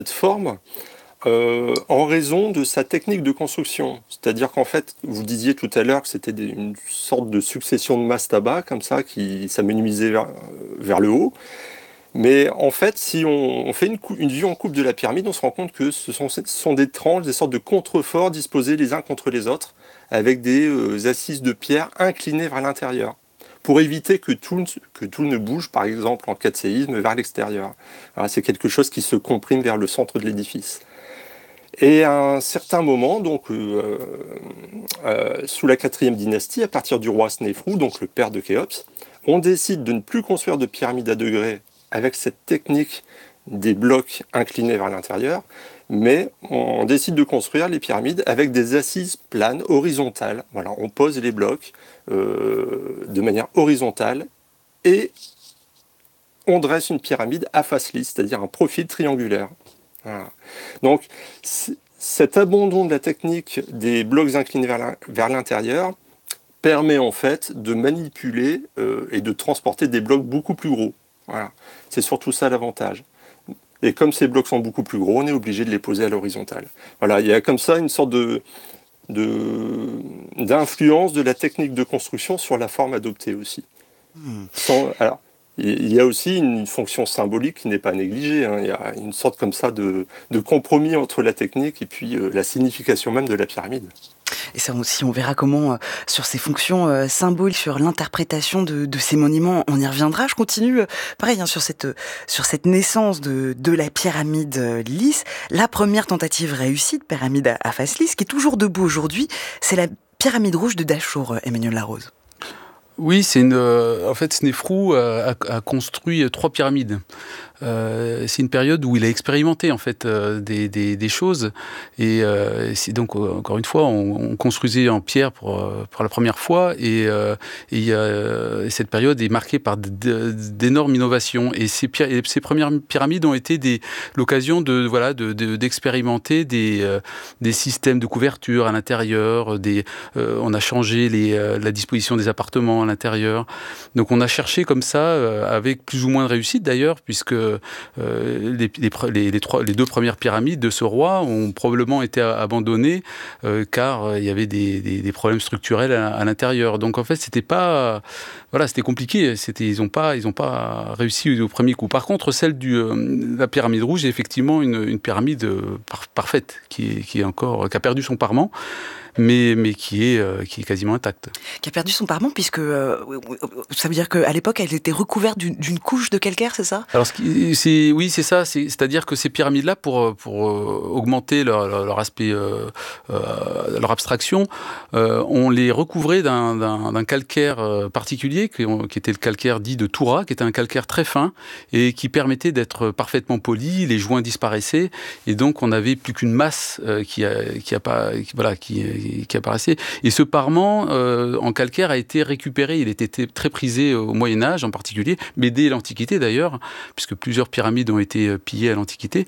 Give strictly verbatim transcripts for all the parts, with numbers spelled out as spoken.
cette forme euh, en raison de sa technique de construction. C'est-à-dire qu'en fait, vous disiez tout à l'heure que c'était des- une sorte de succession de mastabas, comme ça, qui s'amenuisait vers, vers le haut. Mais en fait, si on, on fait une, cou- une vue en coupe de la pyramide, on se rend compte que ce sont, ce sont des tranches, des sortes de contreforts disposés les uns contre les autres, avec des euh, assises de pierre inclinées vers l'intérieur, pour éviter que tout, ne- que tout ne bouge, par exemple en cas de séisme, vers l'extérieur. Voilà, c'est quelque chose qui se comprime vers le centre de l'édifice. Et à un certain moment, donc euh, euh, sous la quatrième dynastie, à partir du roi Snéfrou, donc le père de Khéops, on décide de ne plus construire de pyramide à degrés avec cette technique des blocs inclinés vers l'intérieur, mais on décide de construire les pyramides avec des assises planes, horizontales. Voilà, on pose les blocs euh, de manière horizontale et on dresse une pyramide à face lisse, c'est-à-dire un profil triangulaire. Voilà. Donc, cet abandon de la technique des blocs inclinés vers l'intérieur permet en fait de manipuler euh, et de transporter des blocs beaucoup plus gros. Voilà. C'est surtout ça l'avantage. Et comme ces blocs sont beaucoup plus gros, on est obligé de les poser à l'horizontale. Voilà, il y a comme ça une sorte de, de, d'influence de la technique de construction sur la forme adoptée aussi. Hmm. Sans, alors, il y a aussi une fonction symbolique qui n'est pas négligée. Hein. Il y a une sorte comme ça de, de compromis entre la technique et puis euh, la signification même de la pyramide. Et ça aussi, on verra comment, euh, sur ces fonctions euh, symboliques, sur l'interprétation de, de ces monuments, on y reviendra. Je continue, euh, pareil, hein, sur, cette, euh, sur cette naissance de, de la pyramide euh, lisse. La première tentative réussie de pyramide à, à face lisse, qui est toujours debout aujourd'hui, c'est la pyramide rouge de Dachour, euh, Emmanuel Larose. Oui, c'est une. Euh, en fait, Snéfrou a, a, a construit trois pyramides. Euh, c'est une période où il a expérimenté en fait euh, des, des, des choses et euh, c'est donc euh, encore une fois on, on construisait en pierre pour, euh, pour la première fois et, euh, et euh, cette période est marquée par d'énormes innovations et ces, et ces premières pyramides ont été des, l'occasion de, voilà, de, de, d'expérimenter des, euh, des systèmes de couverture à l'intérieur, des, euh, on a changé les, euh, la disposition des appartements à l'intérieur, donc on a cherché comme ça euh, avec plus ou moins de réussite d'ailleurs puisque Euh, les, les, les, trois, les deux premières pyramides de ce roi ont probablement été abandonnées euh, car euh, il y avait des, des, des problèmes structurels à, à l'intérieur. Donc en fait, c'était pas, voilà, c'était compliqué. C'était, ils n'ont pas, ils ont pas réussi au premier coup. Par contre, celle de euh, la pyramide rouge est effectivement une, une pyramide par, parfaite qui, qui est encore, qui a perdu son parement. Mais, mais qui, est, euh, qui est quasiment intacte. Qui a perdu son parement, puisque euh, ça veut dire qu'à l'époque, elle était recouverte d'une, d'une couche de calcaire, c'est ça ? Alors, ce qui, c'est, oui, c'est ça. C'est, c'est-à-dire que ces pyramides-là, pour, pour euh, augmenter leur, leur, leur aspect, euh, euh, leur abstraction, euh, on les recouvrait d'un, d'un, d'un calcaire euh, particulier, qui, qui était le calcaire dit de Toura, qui était un calcaire très fin et qui permettait d'être parfaitement poli. Les joints disparaissaient et donc on n'avait plus qu'une masse euh, qui, a, qui, a pas, qui, voilà, qui qui apparaissait. Et ce parement euh, en calcaire a été récupéré. Il était très prisé au Moyen-Âge en particulier, mais dès l'Antiquité d'ailleurs, puisque plusieurs pyramides ont été pillées à l'Antiquité.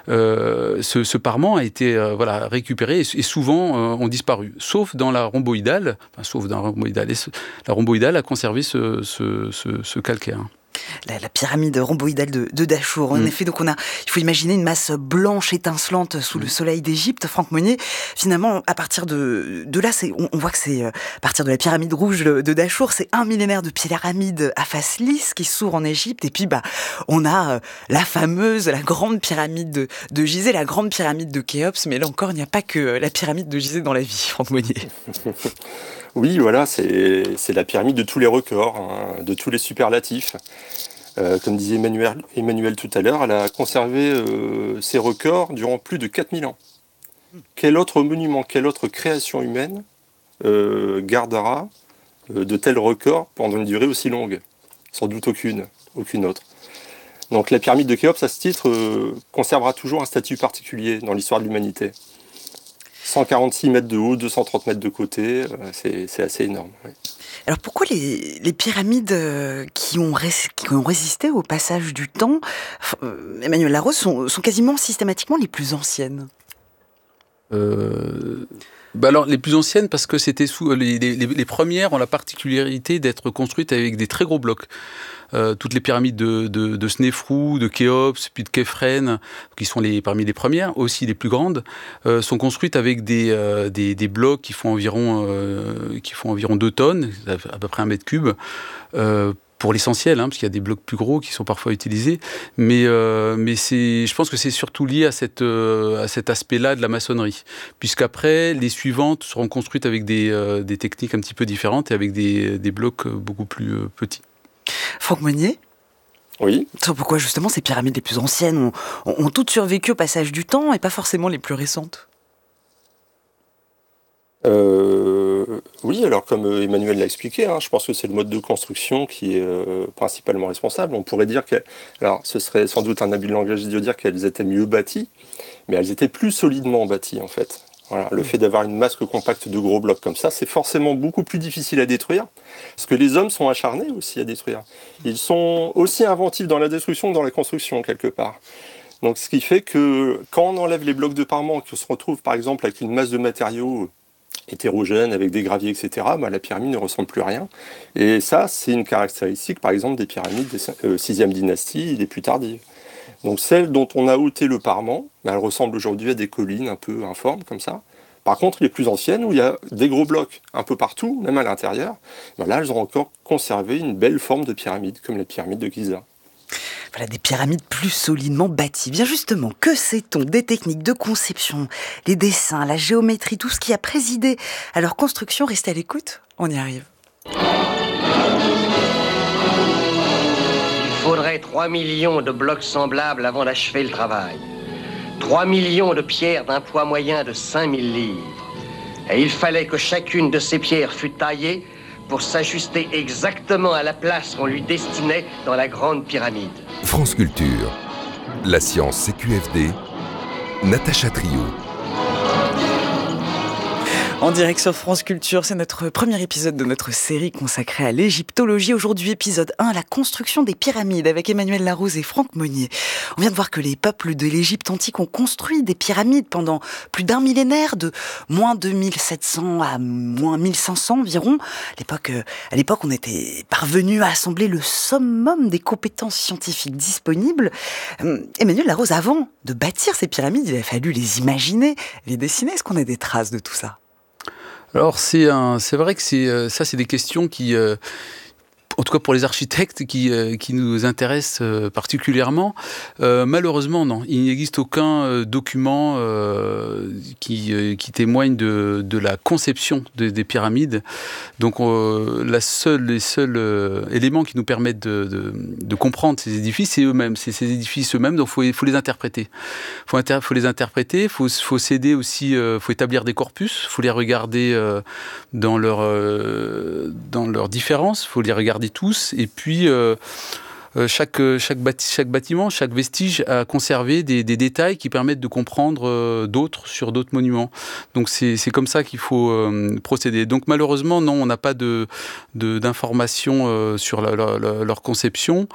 Euh, ce, ce parement a été euh, voilà, récupéré et, et souvent euh, ont disparu, sauf dans la rhomboïdale, enfin, sauf dans la rhomboïdale. Et ce, la rhomboïdale a conservé ce, ce, ce, ce calcaire. La, la pyramide rhomboïdale de, de Dachour. En mmh. effet, donc on a, il faut imaginer une masse blanche étincelante sous mmh. le soleil d'Égypte. Franck Monnier, finalement, à partir de, de là, c'est, on, on voit que c'est à partir de la pyramide rouge de, de Dachour, c'est un millénaire de pyramide à face lisse qui s'ouvre en Égypte. Et puis, bah, on a la fameuse, la grande pyramide de, de Gizeh, la grande pyramide de Khéops. Mais là encore, il n'y a pas que la pyramide de Gizeh dans la vie, Franck Monnier. Oui, voilà, c'est, c'est la pyramide de tous les records, hein, de tous les superlatifs. Euh, comme disait Emmanuel, Emmanuel tout à l'heure, elle a conservé euh, ses records durant plus de quatre mille ans. Quel autre monument, quelle autre création humaine euh, gardera euh, de tels records pendant une durée aussi longue ? Sans doute aucune, aucune autre. Donc la pyramide de Khéops, à ce titre, euh, conservera toujours un statut particulier dans l'histoire de l'humanité. cent quarante-six mètres de haut, deux cent trente mètres de côté, euh, c'est, c'est assez énorme. Oui. Alors pourquoi les, les pyramides euh, qui, ont res, qui ont résisté au passage du temps, euh, Emmanuel Larose, sont, sont quasiment systématiquement les plus anciennes ? euh, bah alors, les plus anciennes, parce que c'était sous les, les, les premières ont la particularité d'être construites avec des très gros blocs. Euh, toutes les pyramides de, de, de Snéfrou, de Khéops, puis de Képhren, qui sont les, parmi les premières, aussi les plus grandes, euh, sont construites avec des, euh, des, des blocs qui font environ, euh, qui font environ deux tonnes, à peu près un mètre cube, euh, pour l'essentiel, hein, parce qu'il y a des blocs plus gros qui sont parfois utilisés, mais, euh, mais c'est, je pense que c'est surtout lié à, cette, euh, à cet aspect-là de la maçonnerie, puisqu'après, les suivantes seront construites avec des, euh, des techniques un petit peu différentes et avec des, des blocs beaucoup plus euh, petits. Franck Monnier ? Oui. Pourquoi justement ces pyramides les plus anciennes ont, ont, ont toutes survécu au passage du temps et pas forcément les plus récentes ? Euh, oui, alors comme Emmanuel l'a expliqué, hein, je pense que c'est le mode de construction qui est euh, principalement responsable. On pourrait dire que, alors ce serait sans doute un habile langage de dire qu'elles étaient mieux bâties, mais elles étaient plus solidement bâties en fait. Voilà, le fait d'avoir une masse compacte de gros blocs comme ça, c'est forcément beaucoup plus difficile à détruire, parce que les hommes sont acharnés aussi à détruire. Ils sont aussi inventifs dans la destruction que dans la construction quelque part. Donc ce qui fait que quand on enlève les blocs de parement, qu'on se retrouve par exemple avec une masse de matériaux hétérogène, avec des graviers, et cetera, bah, la pyramide ne ressemble plus à rien. Et ça, c'est une caractéristique, par exemple, des pyramides des euh, sixième dynastie et des plus tardives. Donc celles dont on a ôté le parement, bah, elles ressemblent aujourd'hui à des collines un peu informes, comme ça. Par contre, les plus anciennes, où il y a des gros blocs un peu partout, même à l'intérieur, bah, là, elles ont encore conservé une belle forme de pyramide, comme les pyramides de Gizeh. Voilà, des pyramides plus solidement bâties. Bien justement, que sait-on des techniques de conception, les dessins, la géométrie, tout ce qui a présidé à leur construction? Restez à l'écoute, on y arrive. Il faudrait trois millions de blocs semblables avant d'achever le travail. trois millions de pierres d'un poids moyen de cinq mille livres. Et il fallait que chacune de ces pierres fût taillée pour s'ajuster exactement à la place qu'on lui destinait dans la grande pyramide. France Culture, la science C Q F D, Natacha Trio. En direct sur France Culture, c'est notre premier épisode de notre série consacrée à l'égyptologie. Aujourd'hui, épisode un, la construction des pyramides, avec Emmanuel Larouze et Franck Monnier. On vient de voir que les peuples de l'Égypte antique ont construit des pyramides pendant plus d'un millénaire, de moins deux mille sept cents à moins mille cinq cents environ. À l'époque, à l'époque, on était parvenu à assembler le summum des compétences scientifiques disponibles. Emmanuel Larouze, avant de bâtir ces pyramides, il a fallu les imaginer, les dessiner. Est-ce qu'on a des traces de tout ça ? Alors c'est un, c'est vrai que c'est ça, c'est des questions qui, euh, en tout cas pour les architectes, qui euh, qui nous intéressent euh, particulièrement. Euh, malheureusement, non, il n'existe aucun euh, document euh, qui euh, qui témoigne de de la conception de, des pyramides. Donc euh, la seule, les seuls euh, éléments qui nous permettent de, de de comprendre ces édifices, c'est eux-mêmes, c'est ces édifices eux-mêmes. Donc faut faut les interpréter. Faut inter, faut les interpréter. Faut faut s'aider aussi. Euh, faut établir des corpus. Faut les regarder euh, dans leur euh, dans leurs différences. Faut les regarder tous, et puis euh, chaque, chaque, bâti, chaque bâtiment, chaque vestige a conservé des, des détails qui permettent de comprendre euh, d'autres sur d'autres monuments. Donc c'est, c'est comme ça qu'il faut euh, procéder. Donc malheureusement, non, on n'a pas de, de, d'informations euh, sur la, la, la, leur conception.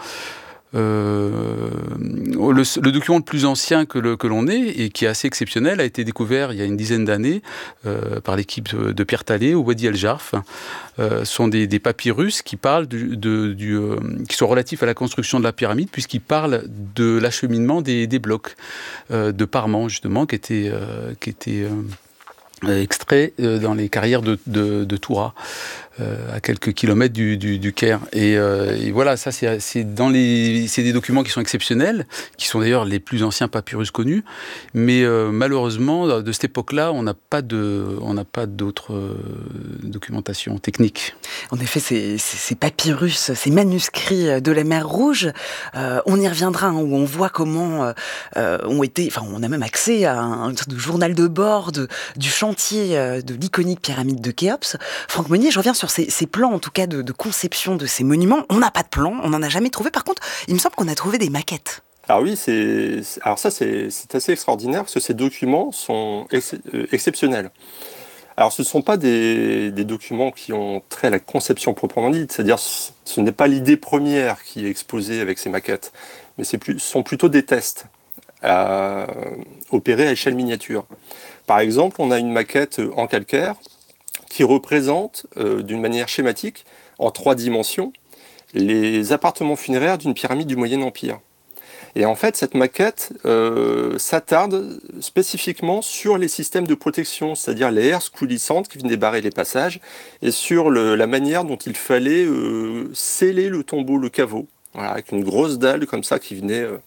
Euh, le, le document le plus ancien que, le, que l'on ait et qui est assez exceptionnel a été découvert il y a une dizaine d'années euh, par l'équipe de, de Pierre Talley au Wadi El Jarf. Euh, ce sont des, des papyrus qui parlent du, de, du, euh, qui sont relatifs à la construction de la pyramide, puisqu'ils parlent de l'acheminement des, des blocs euh, de parement justement qui étaient euh, qui étaient euh, extraits euh, dans les carrières de, de, de Toura. Euh, à quelques kilomètres du, du, du Caire. Et, euh, et voilà, ça c'est, c'est, dans les, c'est des documents qui sont exceptionnels, qui sont d'ailleurs les plus anciens papyrus connus, mais euh, malheureusement, de cette époque-là, on n'a pas, de, on n'a pas d'autres euh, documentations techniques. En effet, ces, ces, ces papyrus, ces manuscrits de la mer Rouge, euh, on y reviendra, hein, où on voit comment euh, ont été, enfin on a même accès à un, un journal de bord de, du chantier euh, de l'iconique pyramide de Khéops. Franck Monnier, je reviens sur Ces, ces plans, en tout cas, de, de conception de ces monuments. On n'a pas de plan, on n'en a jamais trouvé. Par contre, il me semble qu'on a trouvé des maquettes. Alors oui, c'est, alors ça, c'est, c'est assez extraordinaire, parce que ces documents sont ex, euh, exceptionnels. Alors, ce ne sont pas des, des documents qui ont trait à la conception proprement dite, c'est-à-dire ce n'est pas l'idée première qui est exposée avec ces maquettes, mais ce sont plutôt des tests à opérer à échelle miniature. Par exemple, on a une maquette en calcaire qui représente euh, d'une manière schématique, en trois dimensions, les appartements funéraires d'une pyramide du Moyen Empire. Et en fait, cette maquette euh, s'attarde spécifiquement sur les systèmes de protection, c'est-à-dire les herses coulissantes qui venaient barrer les passages, et sur le, la manière dont il fallait euh, sceller le tombeau, le caveau, voilà, avec une grosse dalle comme ça qui venait euh,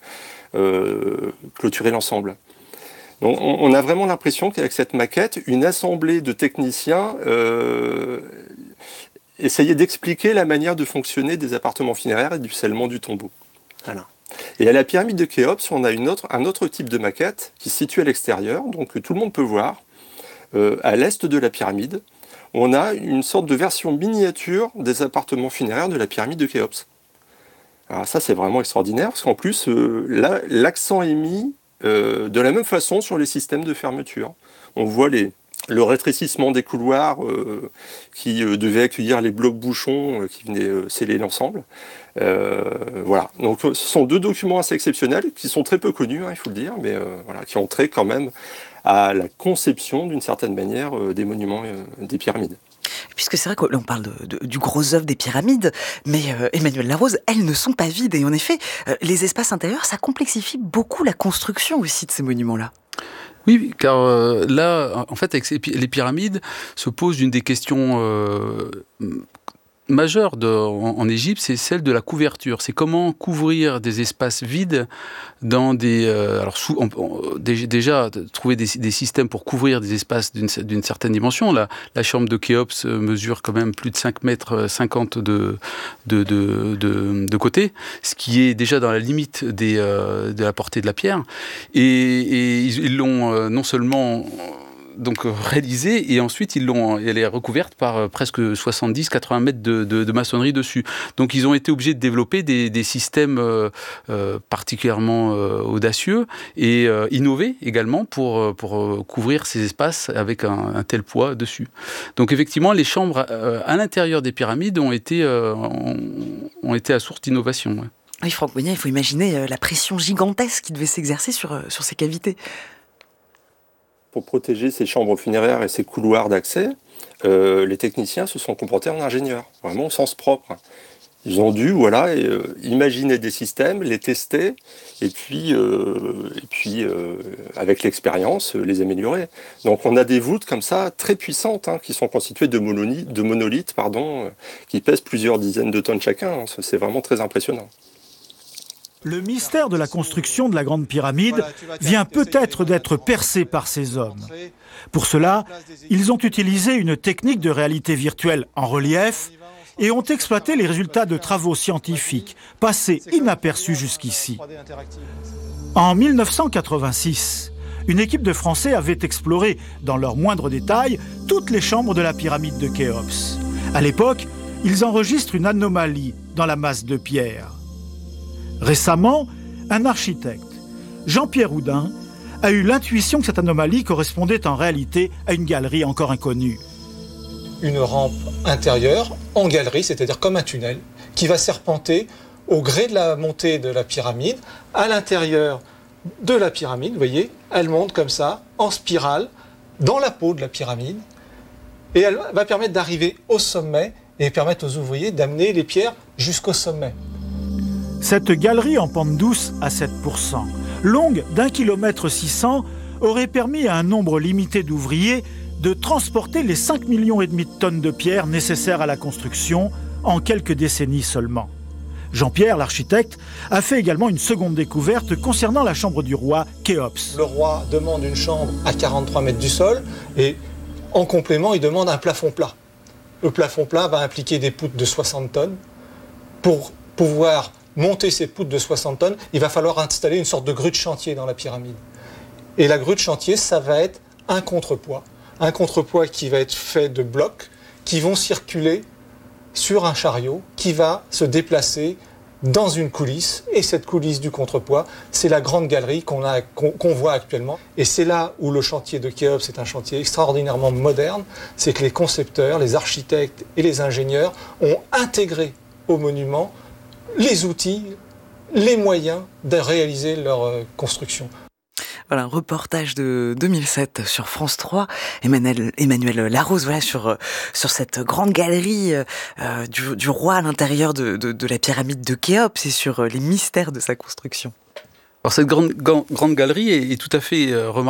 euh, clôturer l'ensemble. Donc, on, on a vraiment l'impression qu'avec cette maquette, une assemblée de techniciens euh, essayait d'expliquer la manière de fonctionner des appartements funéraires et du scellement du tombeau. Voilà. Et à la pyramide de Khéops, on a une autre, un autre type de maquette qui se situe à l'extérieur, donc que tout le monde peut voir, euh, à l'est de la pyramide. On a une sorte de version miniature des appartements funéraires de la pyramide de Khéops. Alors ça, c'est vraiment extraordinaire, parce qu'en plus, euh, là, l'accent est mis euh, de la même façon sur les systèmes de fermeture. On voit les, le rétrécissement des couloirs euh, qui euh, devaient accueillir les blocs bouchons euh, qui venaient euh, sceller l'ensemble. Euh, voilà. Donc, ce sont deux documents assez exceptionnels qui sont très peu connus, hein, il faut le dire, mais euh, voilà, qui ont trait quand même à la conception, d'une certaine manière, euh, des monuments euh, des pyramides. Puisque c'est vrai qu'on parle de, de, du gros œuvre des pyramides, mais euh, Emmanuel Larose, elles ne sont pas vides. Et en effet, euh, les espaces intérieurs, ça complexifie beaucoup la construction aussi de ces monuments-là. Oui, car euh, là, en fait, avec ces, les pyramides, se pose une des questions euh, majeure de, en, en Égypte, c'est celle de la couverture. C'est comment couvrir des espaces vides dans des... Euh, alors, sous, on, on, déjà, trouver des, des systèmes pour couvrir des espaces d'une, d'une certaine dimension. La, la chambre de Khéops mesure quand même plus de cinq mètres cinquante de, de, de, de, de côté, ce qui est déjà dans la limite des, euh, de la portée de la pierre. Et, et ils, ils l'ont euh, non seulement... donc réalisée, et ensuite ils l'ont, elle est recouverte par presque soixante-dix à quatre-vingts mètres de, de, de maçonnerie dessus. Donc ils ont été obligés de développer des, des systèmes euh, euh, particulièrement euh, audacieux et euh, innovés également pour, pour euh, couvrir ces espaces avec un, un tel poids dessus. Donc effectivement, les chambres euh, à l'intérieur des pyramides ont été, euh, ont, ont été à source d'innovation. Ouais. Oui, Franck Monnier, il faut imaginer euh, la pression gigantesque qui devait s'exercer sur, euh, sur ces cavités. Pour protéger ces chambres funéraires et ces couloirs d'accès, euh, les techniciens se sont comportés en ingénieurs, vraiment au sens propre. Ils ont dû voilà, et, euh, imaginer des systèmes, les tester, et puis, euh, et puis euh, avec l'expérience, les améliorer. Donc on a des voûtes comme ça, très puissantes, hein, qui sont constituées de monolithes, de monolithes pardon, euh, qui pèsent plusieurs dizaines de tonnes chacun. Hein. C'est vraiment très impressionnant. Le mystère de la construction de la Grande Pyramide vient peut-être d'être percé par ces hommes. Pour cela, ils ont utilisé une technique de réalité virtuelle en relief et ont exploité les résultats de travaux scientifiques passés inaperçus jusqu'ici. En mille neuf cent quatre-vingt-six, une équipe de Français avait exploré, dans leurs moindres détails, toutes les chambres de la pyramide de Khéops. À l'époque, ils enregistrent une anomalie dans la masse de pierre. Récemment, un architecte, Jean-Pierre Houdin, a eu l'intuition que cette anomalie correspondait en réalité à une galerie encore inconnue. Une rampe intérieure en galerie, c'est-à-dire comme un tunnel, qui va serpenter au gré de la montée de la pyramide, à l'intérieur de la pyramide, vous voyez, elle monte comme ça, en spirale, dans la peau de la pyramide, et elle va permettre d'arriver au sommet et permettre aux ouvriers d'amener les pierres jusqu'au sommet. Cette galerie en pente douce à sept pour cent, longue d'un kilomètre six cents, aurait permis à un nombre limité d'ouvriers de transporter les cinq millions et demi de tonnes de pierres nécessaires à la construction en quelques décennies seulement. Jean-Pierre, l'architecte, a fait également une seconde découverte concernant la chambre du roi Khéops. Le roi demande une chambre à quarante-trois mètres du sol et en complément, il demande un plafond plat. Le plafond plat va impliquer des poutres de soixante tonnes. Pour pouvoir monter ces poutres de soixante tonnes, il va falloir installer une sorte de grue de chantier dans la pyramide. Et la grue de chantier, ça va être un contrepoids. Un contrepoids qui va être fait de blocs qui vont circuler sur un chariot qui va se déplacer dans une coulisse. Et cette coulisse du contrepoids, c'est la grande galerie qu'on a, qu'on, qu'on voit actuellement. Et c'est là où le chantier de Khéops est un chantier extraordinairement moderne. C'est que les concepteurs, les architectes et les ingénieurs ont intégré au monument les outils, les moyens de réaliser leur construction. Voilà, un reportage de deux mille sept sur France trois. Emmanuel, Emmanuel Larose, voilà, sur, sur cette grande galerie euh, du, du roi à l'intérieur de, de, de la pyramide de Khéops et sur les mystères de sa construction. Alors cette grande, grande, grande galerie est, est tout à fait euh, remarquable.